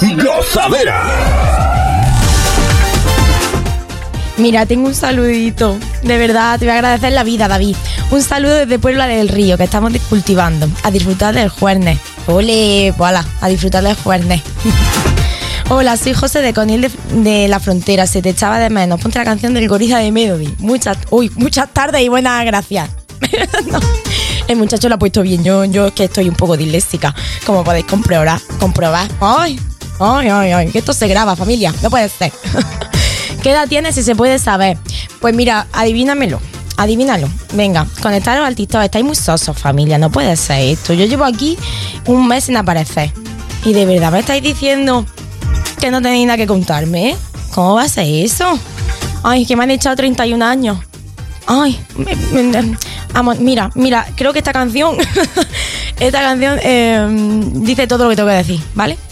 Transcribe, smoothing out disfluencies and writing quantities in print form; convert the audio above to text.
¡Gozadera! Mira, tengo un saludito. De verdad, te voy a agradecer la vida, David. Un saludo desde Puebla del Río, que estamos cultivando. A disfrutar del jueves. ¡Ole! ¡Voilà! A disfrutar del jueves. Hola, soy José de Conil de la Frontera. Se te echaba de menos. Ponte la canción del Gorila de Melody. Muchas tardes y buenas gracias. No, el muchacho lo ha puesto bien. Yo es que estoy un poco disléxica, como podéis comprobar. ¡Ay! Que esto se graba, familia. No puede ser. ¿Qué edad tienes si se puede saber? Pues mira, adivínalo. Venga, conectaros al TikTok. Estáis muy sosos, familia. No puede ser esto. Yo llevo aquí un mes sin aparecer. Y de verdad me estáis diciendo que no tenéis nada que contarme, ¿eh? ¿Cómo va a ser eso? Ay, que me han echado 31 años. Ay, amor, mira, creo que esta canción dice todo lo que tengo que decir, ¿vale?